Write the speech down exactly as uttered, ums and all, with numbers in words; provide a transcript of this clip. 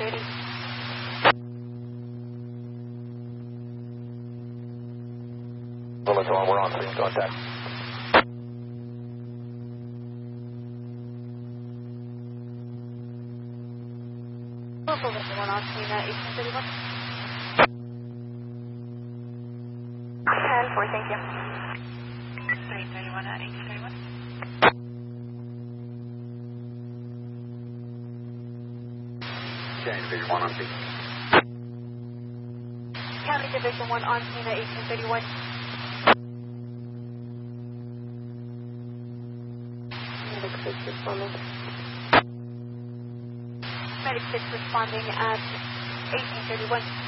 thirty. Bullet one, we're on scene, contact. Bullet one on scene, uh, eighteen thirty-one. ten four, thank you. three thirty-one, uh, eighteen thirty-one. County Division one on scene. County Division one on scene, uh, eighteen thirty-one. Medic six responding. Medic six responding at eighteen thirty-one.